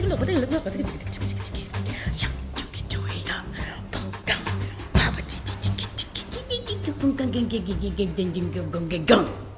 の不定了，那个这个小就给注意了，碰杠，爸爸叽叽叽叽叽叽叽叽，碰杠，给。